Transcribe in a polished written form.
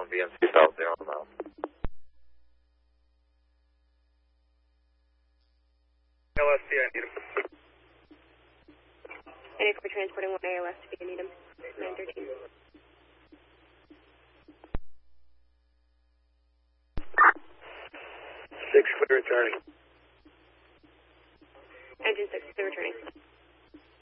VNC South, 0 miles. LST, I need him. And if we're transporting 1 ALS, if you need him, 913. Six, clear returning. Engine 6, clear returning.